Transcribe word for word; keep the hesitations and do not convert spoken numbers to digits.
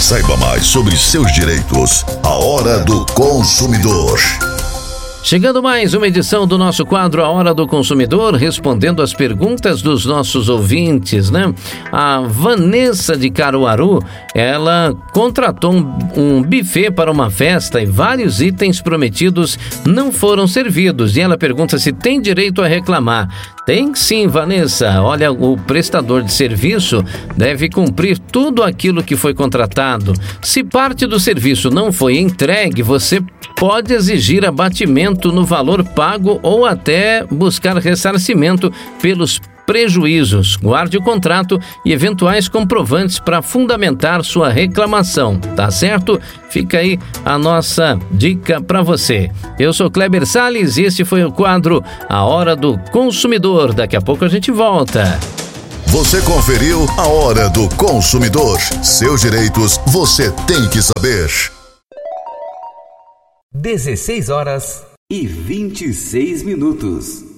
Saiba mais sobre seus direitos. A Hora do Consumidor. Chegando mais uma edição do nosso quadro A Hora do Consumidor, respondendo as perguntas dos nossos ouvintes, né? A Vanessa de Caruaru, ela contratou um, um buffet para uma festa e vários itens prometidos não foram servidos. E ela pergunta se tem direito a reclamar. Tem sim, Vanessa. Olha, o prestador de serviço deve cumprir tudo aquilo que foi contratado. Se parte do serviço não foi entregue, você pode exigir abatimento no valor pago ou até buscar ressarcimento pelos prejuízos. Guarde o contrato e eventuais comprovantes para fundamentar sua reclamação, tá certo? Fica aí a nossa dica para você. Eu sou Kleber Salles e esse foi o quadro A Hora do Consumidor. Daqui a pouco a gente volta. Você conferiu A Hora do Consumidor. Seus direitos você tem que saber. dezesseis horas e vinte e seis minutos.